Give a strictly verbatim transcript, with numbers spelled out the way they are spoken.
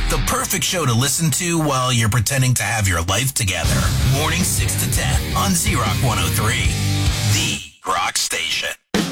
The perfect show to listen to while you're pretending to have your life together. Morning six to ten on Z-Rock one oh three. The Rock Station.